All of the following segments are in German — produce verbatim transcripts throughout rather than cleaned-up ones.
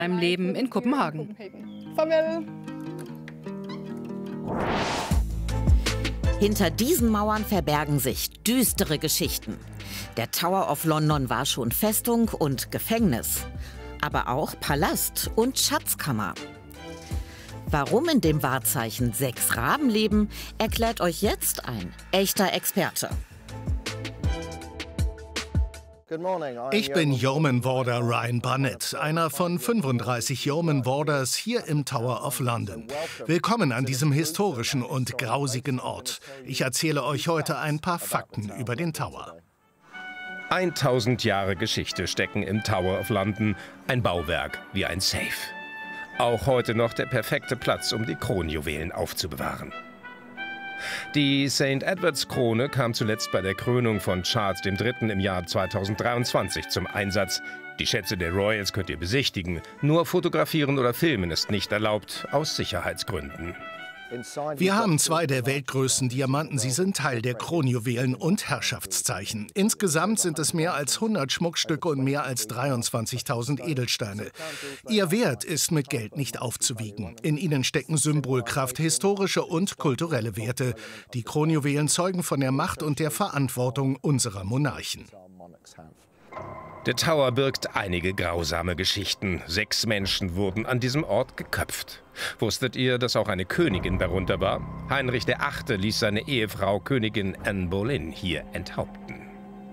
Meinem Leben in Kopenhagen. Hinter diesen Mauern verbergen sich düstere Geschichten. Der Tower of London war schon Festung und Gefängnis, aber auch Palast und Schatzkammer. Warum in dem Wahrzeichen sechs Raben leben, erklärt euch jetzt ein echter Experte. Ich bin Yeoman Warder Ryan Barnett, einer von fünfunddreißig Yeoman Warders hier im Tower of London. Willkommen an diesem historischen und grausigen Ort. Ich erzähle euch heute ein paar Fakten über den Tower. tausend Jahre Geschichte stecken im Tower of London, ein Bauwerk wie ein Safe. Auch heute noch der perfekte Platz, um die Kronjuwelen aufzubewahren. Die Saint Edwards Krone kam zuletzt bei der Krönung von Charles der Dritte im Jahr zweitausenddreiundzwanzig zum Einsatz. Die Schätze der Royals könnt ihr besichtigen. Nur fotografieren oder filmen ist nicht erlaubt, aus Sicherheitsgründen. Wir haben zwei der weltgrößten Diamanten. Sie sind Teil der Kronjuwelen und Herrschaftszeichen. Insgesamt sind es mehr als hundert Schmuckstücke und mehr als dreiundzwanzigtausend Edelsteine. Ihr Wert ist mit Geld nicht aufzuwiegen. In ihnen stecken Symbolkraft, historische und kulturelle Werte. Die Kronjuwelen zeugen von der Macht und der Verantwortung unserer Monarchen. Der Tower birgt einige grausame Geschichten. Sechs Menschen wurden an diesem Ort geköpft. Wusstet ihr, dass auch eine Königin darunter war? Heinrich der Achte ließ seine Ehefrau Königin Anne Boleyn hier enthaupten.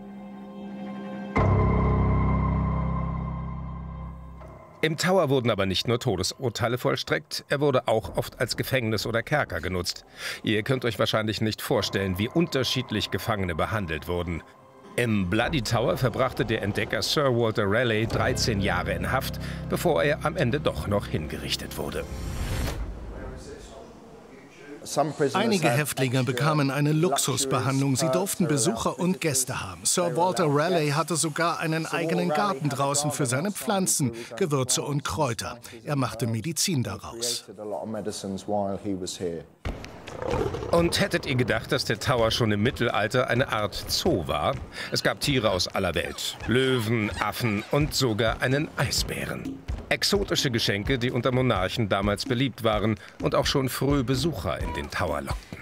Im Tower wurden aber nicht nur Todesurteile vollstreckt, er wurde auch oft als Gefängnis oder Kerker genutzt. Ihr könnt euch wahrscheinlich nicht vorstellen, wie unterschiedlich Gefangene behandelt wurden. Im Bloody Tower verbrachte der Entdecker Sir Walter Raleigh dreizehn Jahre in Haft, bevor er am Ende doch noch hingerichtet wurde. Einige Häftlinge bekamen eine Luxusbehandlung. Sie durften Besucher und Gäste haben. Sir Walter Raleigh hatte sogar einen eigenen Garten draußen für seine Pflanzen, Gewürze und Kräuter. Er machte Medizin daraus. Und hättet ihr gedacht, dass der Tower schon im Mittelalter eine Art Zoo war? Es gab Tiere aus aller Welt. Löwen, Affen und sogar einen Eisbären. Exotische Geschenke, die unter Monarchen damals beliebt waren und auch schon früh Besucher in den Tower lockten.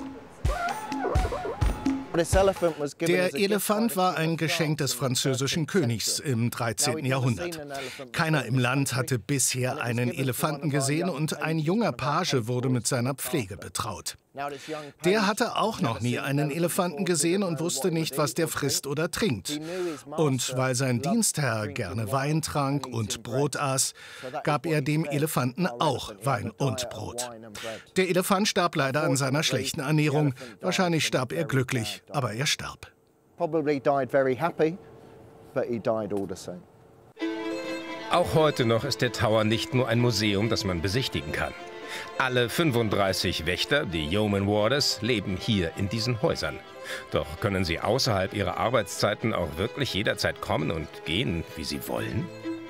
Der Elefant war ein Geschenk des französischen Königs im dreizehnten Jahrhundert. Keiner im Land hatte bisher einen Elefanten gesehen und ein junger Page wurde mit seiner Pflege betraut. Der hatte auch noch nie einen Elefanten gesehen und wusste nicht, was der frisst oder trinkt. Und weil sein Dienstherr gerne Wein trank und Brot aß, gab er dem Elefanten auch Wein und Brot. Der Elefant starb leider an seiner schlechten Ernährung. Wahrscheinlich starb er glücklich, aber er starb. Auch heute noch ist der Tower nicht nur ein Museum, das man besichtigen kann. Alle fünfunddreißig Wächter, die Yeoman Warders, leben hier in diesen Häusern. Doch können sie außerhalb ihrer Arbeitszeiten auch wirklich jederzeit kommen und gehen, wie sie wollen?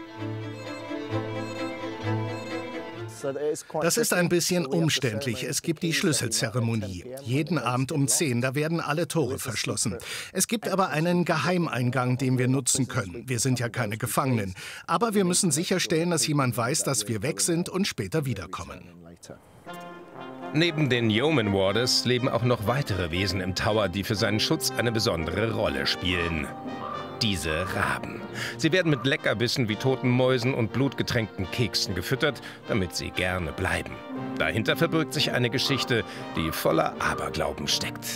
Das ist ein bisschen umständlich. Es gibt die Schlüsselzeremonie. Jeden Abend um zehn, da werden alle Tore verschlossen. Es gibt aber einen Geheimeingang, den wir nutzen können. Wir sind ja keine Gefangenen. Aber wir müssen sicherstellen, dass jemand weiß, dass wir weg sind und später wiederkommen. Neben den Yeoman Warders leben auch noch weitere Wesen im Tower, die für seinen Schutz eine besondere Rolle spielen. Diese Raben. Sie werden mit Leckerbissen wie toten Mäusen und blutgetränkten Keksen gefüttert, damit sie gerne bleiben. Dahinter verbirgt sich eine Geschichte, die voller Aberglauben steckt.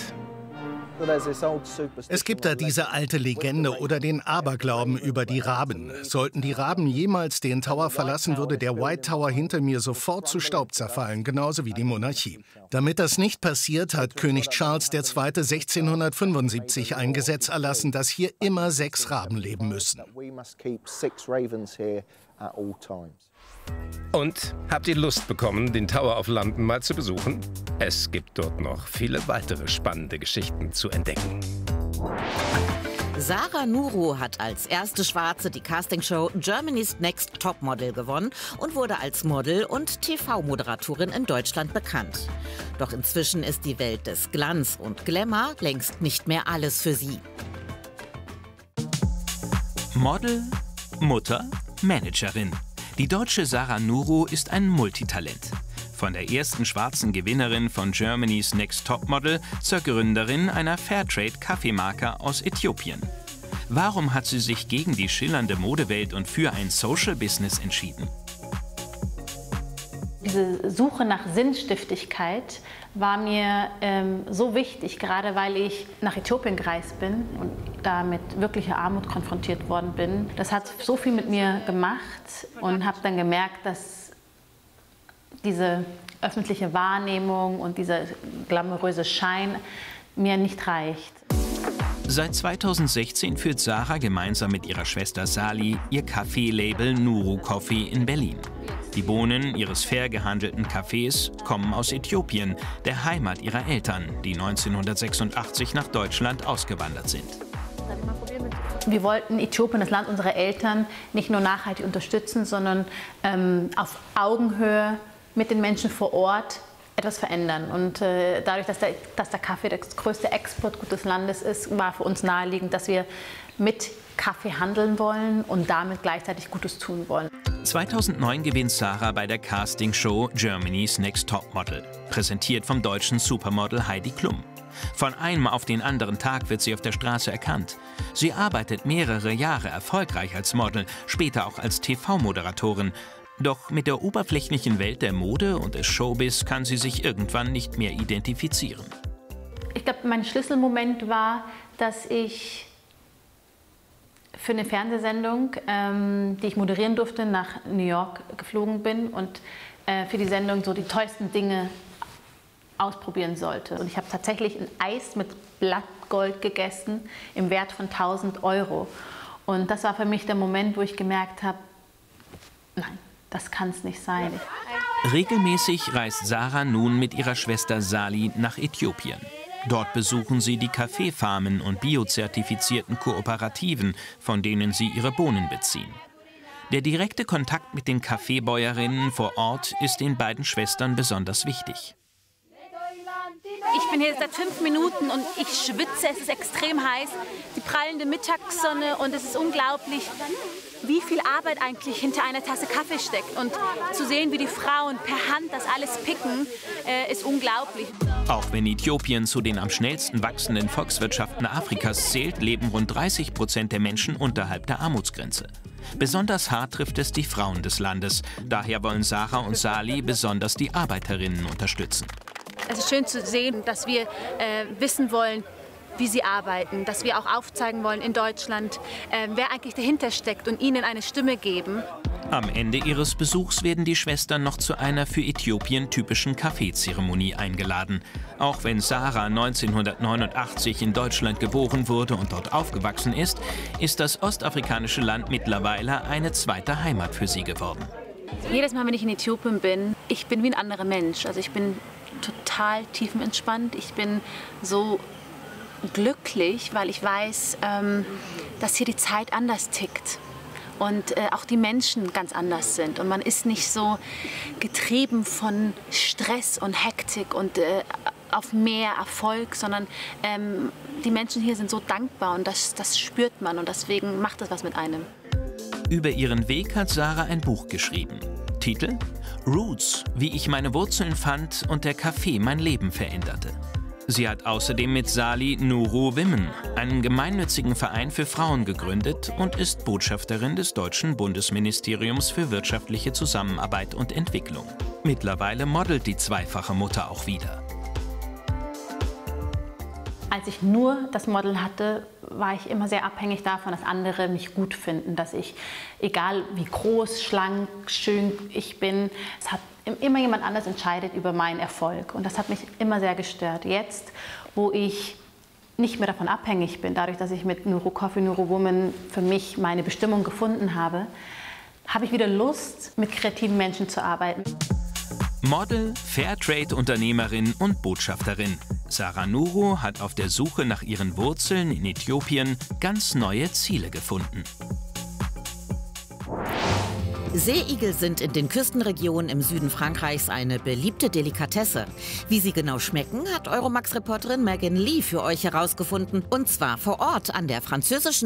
Es gibt da diese alte Legende oder den Aberglauben über die Raben. Sollten die Raben jemals den Tower verlassen, würde der White Tower hinter mir sofort zu Staub zerfallen, genauso wie die Monarchie. Damit das nicht passiert, hat König Charles der Zweite sechzehnhundertfünfundsiebzig ein Gesetz erlassen, dass hier immer sechs Raben leben müssen. Und habt ihr Lust bekommen, den Tower of London mal zu besuchen? Es gibt dort noch viele weitere spannende Geschichten zu entdecken. Sarah Nuru hat als erste Schwarze die Castingshow Germany's Next Topmodel gewonnen und wurde als Model und T V-Moderatorin in Deutschland bekannt. Doch inzwischen ist die Welt des Glanz und Glamour längst nicht mehr alles für sie. Model, Mutter, Managerin. Die deutsche Sarah Nuru ist ein Multitalent. Von der ersten schwarzen Gewinnerin von Germany's Next Topmodel zur Gründerin einer Fairtrade-Kaffeemarke aus Äthiopien. Warum hat sie sich gegen die schillernde Modewelt und für ein Social-Business entschieden? Diese Suche nach Sinnstiftigkeit war mir ähm, so wichtig, gerade weil ich nach Äthiopien gereist bin und da mit wirklicher Armut konfrontiert worden bin. Das hat so viel mit mir gemacht und habe dann gemerkt, dass diese öffentliche Wahrnehmung und dieser glamouröse Schein mir nicht reicht. Seit zweitausendsechzehn führt Sarah gemeinsam mit ihrer Schwester Sali ihr Kaffeelabel Nuru Coffee in Berlin. Die Bohnen ihres fair gehandelten Kaffees kommen aus Äthiopien, der Heimat ihrer Eltern, die neunzehnhundertsechsundachtzig nach Deutschland ausgewandert sind. Wir wollten Äthiopien, das Land unserer Eltern, nicht nur nachhaltig unterstützen, sondern ähm, auf Augenhöhe mit den Menschen vor Ort etwas verändern. Und äh, dadurch, dass der, dass der Kaffee das größte Exportgut des Landes ist, war für uns naheliegend, dass wir mit Kaffee handeln wollen und damit gleichzeitig Gutes tun wollen. zweitausendneun gewinnt Sarah bei der Castingshow Germany's Next Topmodel, präsentiert vom deutschen Supermodel Heidi Klum. Von einem auf den anderen Tag wird sie auf der Straße erkannt. Sie arbeitet mehrere Jahre erfolgreich als Model, später auch als T V-Moderatorin. Doch mit der oberflächlichen Welt der Mode und des Showbiz kann sie sich irgendwann nicht mehr identifizieren. Ich glaube, mein Schlüsselmoment war, dass ich für eine Fernsehsendung, ähm, die ich moderieren durfte, nach New York geflogen bin und äh, für die Sendung so die tollsten Dinge ausprobieren sollte. Und ich habe tatsächlich ein Eis mit Blattgold gegessen im Wert von tausend Euro. Und das war für mich der Moment, wo ich gemerkt habe, nein, das kann es nicht sein. Regelmäßig reist Sarah nun mit ihrer Schwester Sali nach Äthiopien. Dort besuchen sie die Kaffeefarmen und biozertifizierten Kooperativen, von denen sie ihre Bohnen beziehen. Der direkte Kontakt mit den Kaffeebäuerinnen vor Ort ist den beiden Schwestern besonders wichtig. Ich bin hier seit fünf Minuten und ich schwitze, es ist extrem heiß, die prallende Mittagssonne und es ist unglaublich, wie viel Arbeit eigentlich hinter einer Tasse Kaffee steckt. Und zu sehen, wie die Frauen per Hand das alles picken, äh, ist unglaublich. Auch wenn Äthiopien zu den am schnellsten wachsenden Volkswirtschaften Afrikas zählt, leben rund dreißig Prozent der Menschen unterhalb der Armutsgrenze. Besonders hart trifft es die Frauen des Landes. Daher wollen Sarah und Sali besonders die Arbeiterinnen unterstützen. Es ist schön zu sehen, dass wir äh, wissen wollen, wie sie arbeiten, dass wir auch aufzeigen wollen in Deutschland, äh, wer eigentlich dahinter steckt und ihnen eine Stimme geben. Am Ende ihres Besuchs werden die Schwestern noch zu einer für Äthiopien typischen Kaffeezeremonie eingeladen. Auch wenn Sarah neunzehnhundertneunundachtzig in Deutschland geboren wurde und dort aufgewachsen ist, ist das ostafrikanische Land mittlerweile eine zweite Heimat für sie geworden. Jedes Mal, wenn ich in Äthiopien bin, ich bin wie ein anderer Mensch. Also ich bin total tiefenentspannt. Ich bin so glücklich, weil ich weiß, ähm, dass hier die Zeit anders tickt und äh, auch die Menschen ganz anders sind. Und man ist nicht so getrieben von Stress und Hektik und äh, auf mehr Erfolg, sondern ähm, die Menschen hier sind so dankbar und das, das spürt man und deswegen macht das was mit einem. Über ihren Weg hat Sarah ein Buch geschrieben. Titel: Roots, wie ich meine Wurzeln fand und der Kaffee mein Leben veränderte. Sie hat außerdem mit Sali Nuru Women, einen gemeinnützigen Verein für Frauen, gegründet und ist Botschafterin des deutschen Bundesministeriums für wirtschaftliche Zusammenarbeit und Entwicklung. Mittlerweile modelt die zweifache Mutter auch wieder. Als ich nur das Model hatte, war ich immer sehr abhängig davon, dass andere mich gut finden, dass ich, egal wie groß, schlank, schön ich bin, es hat immer jemand anders entscheidet über meinen Erfolg und das hat mich immer sehr gestört. Jetzt, wo ich nicht mehr davon abhängig bin, dadurch, dass ich mit Nuru Coffee, Nuru Woman für mich meine Bestimmung gefunden habe, habe ich wieder Lust, mit kreativen Menschen zu arbeiten. Model, Fairtrade-Unternehmerin und Botschafterin. Sarah Nuru hat auf der Suche nach ihren Wurzeln in Äthiopien ganz neue Ziele gefunden. Seeigel sind in den Küstenregionen im Süden Frankreichs eine beliebte Delikatesse. Wie sie genau schmecken, hat Euromax-Reporterin Megan Lee für euch herausgefunden. Und zwar vor Ort an der französischen